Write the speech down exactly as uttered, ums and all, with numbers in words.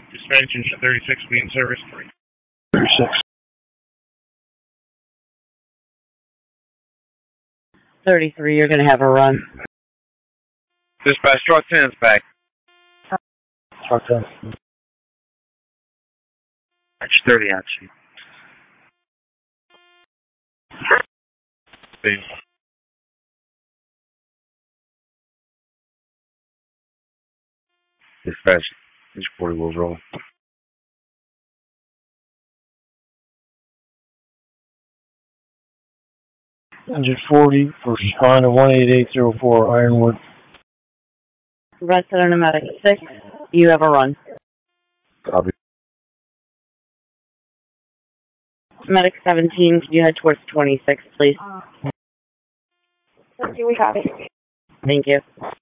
Dispatch engine thirty-six, be in service. thirty-six. thirty-three, you're going to have a run. Dispatch, truck ten's back. Truck ten. That's thirty, actually. Bing. Dispatch, these forty wheels roll. Engine forty for Honda one eight eight zero four Ironwood. Red Center Medic six, you have a run. Copy. Medic seventeen, can you head towards twenty-six, please? We copy. Thank you.